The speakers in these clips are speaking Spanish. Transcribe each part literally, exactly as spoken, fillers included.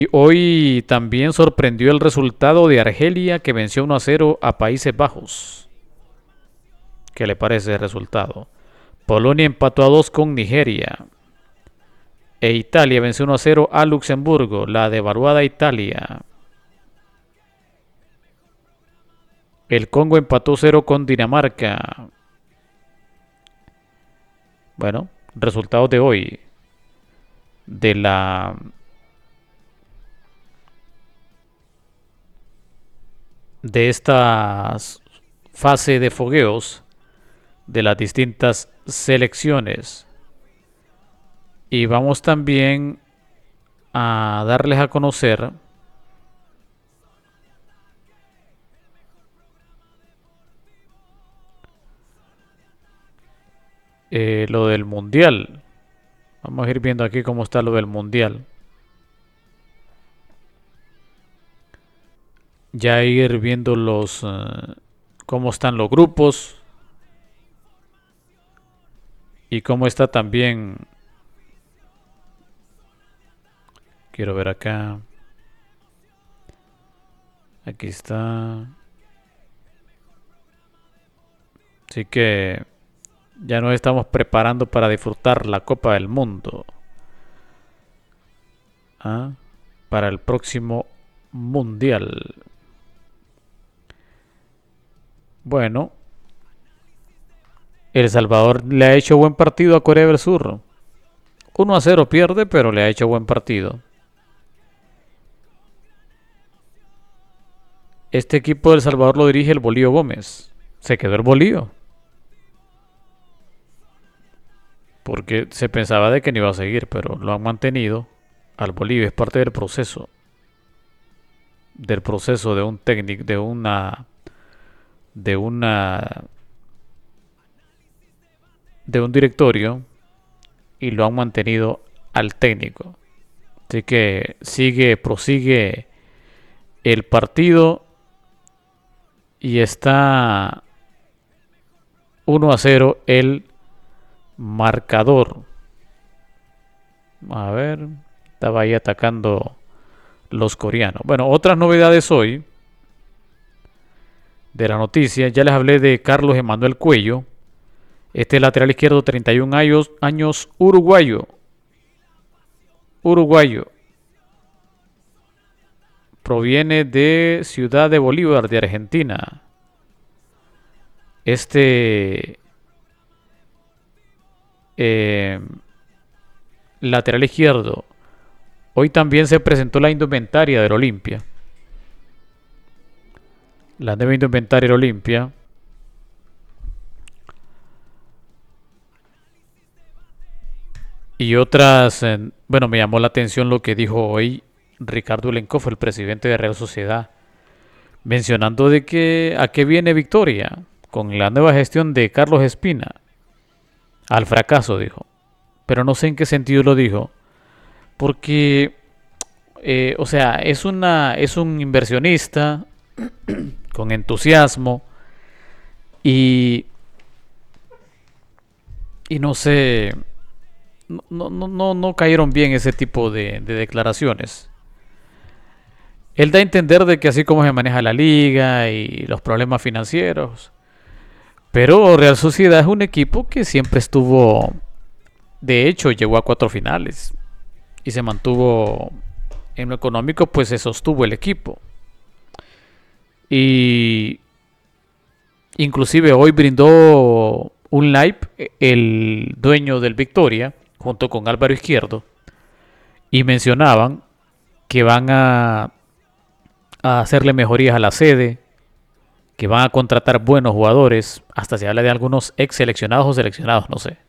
Y hoy también sorprendió el resultado de Argelia que venció uno a cero a Países Bajos. ¿Qué le parece el resultado? Polonia empató a dos con Nigeria. E Italia venció uno a cero a Luxemburgo, la devaluada Italia. El Congo empató cero con Dinamarca. Bueno, resultados de hoy. De la de esta fase de fogueos de las distintas selecciones. Y vamos también a darles a conocer eh, lo del mundial. Vamos a ir viendo aquí cómo está lo del mundial. Ya ir viendo los uh, cómo están los grupos y cómo está también. Quiero ver acá. Aquí está. Así que ya nos estamos preparando para disfrutar la Copa del Mundo. ¿Ah? Para el próximo Mundial. Bueno, El Salvador le ha hecho buen partido a Corea del Sur. uno a cero pierde, pero le ha hecho buen partido. Este equipo de El Salvador lo dirige el Bolío Gómez. Se quedó el Bolío. Porque se pensaba de que no iba a seguir, pero lo han mantenido al Bolívar. Es parte del proceso. Del proceso de un técnico, de una, de una, de un directorio y lo han mantenido al técnico. Así que sigue, prosigue el partido y está uno a cero el marcador. A ver, estaba ahí atacando los coreanos. Bueno, otras novedades hoy de la noticia. Ya les hablé de Carlos Emanuel Cuello. Este lateral izquierdo, treinta y un años, años uruguayo. Uruguayo. Proviene de Ciudad de Bolívar, de Argentina. Este eh, lateral izquierdo. Hoy también se presentó la indumentaria del Olimpia. La nueva indumentaria del Olimpia. Y otras, eh, bueno, me llamó la atención lo que dijo hoy Ricardo Lenkov, el presidente de Real Sociedad, mencionando de que a qué viene Victoria con la nueva gestión de Carlos Espina. Al fracaso, dijo. Pero no sé en qué sentido lo dijo. Porque, eh, o sea, es, una, es un inversionista con entusiasmo y, y no sé, no, no, no, no cayeron bien ese tipo de, de declaraciones. Él da a entender de que así como se maneja la liga y los problemas financieros, pero Real Sociedad es un equipo que siempre estuvo, de hecho llegó a cuatro finales y se mantuvo en lo económico, pues se sostuvo el equipo. Y inclusive hoy brindó un live el dueño del Victoria junto con Álvaro Izquierdo y mencionaban que van a, a hacerle mejorías a la sede, que van a contratar buenos jugadores, hasta se habla de algunos ex seleccionados o seleccionados, no sé.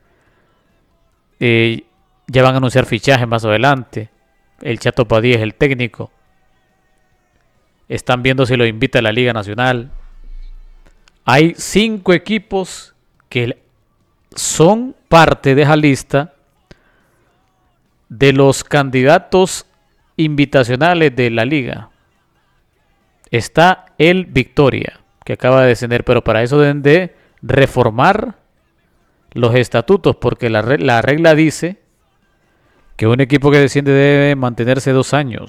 Eh, ya van a anunciar fichajes más adelante. El Chato Padilla es el técnico. Están viendo si lo invita a la Liga Nacional. Hay cinco equipos que son parte de esa lista de los candidatos invitacionales de la liga. Está el Victoria, que acaba de descender, pero para eso deben de reformar los estatutos, porque la, la regla dice que un equipo que desciende debe mantenerse dos años.